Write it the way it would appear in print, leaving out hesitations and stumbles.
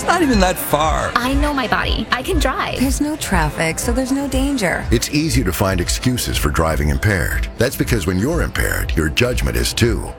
not even that far. I know my body. I can drive. There's no traffic, so there's no danger. It's easy to find excuses for driving impaired. That's because when you're impaired, your judgment is too.